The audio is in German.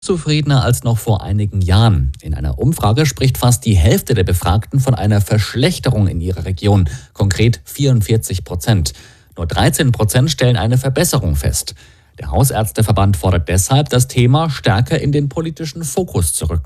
Zufriedener als noch vor einigen Jahren. In einer Umfrage spricht fast die Hälfte der Befragten von einer Verschlechterung in ihrer Region, konkret 44%. Nur 13% stellen eine Verbesserung fest. Der Hausärzteverband fordert deshalb, das Thema stärker in den politischen Fokus zu rücken.